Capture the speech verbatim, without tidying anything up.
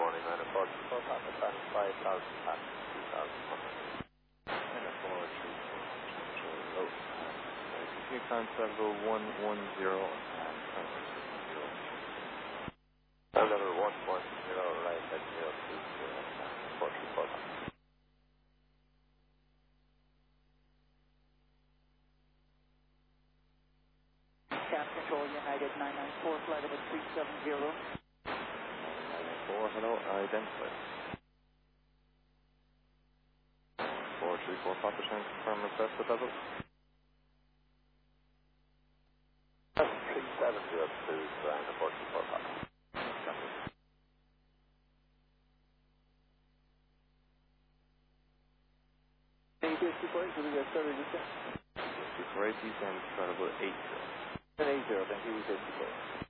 morning, nine o'clock, four Papa, time five thousand past two thousand one hundred. And a four three four potential low. Continue time level one one zero and time zero. Time level one one zero, right at zero two zero, four three four Papa. Cap Control United nine nine four, flight level three seven zero. nine nine four, hello, identify. four three four Papa, change confirm request at level. three seven zero two, ground at four three four Papa. Copy. eight fifty-four, so we got started this time. fifty-four eighty, and level eight zero. eight zero, thank you, eight fifty-four.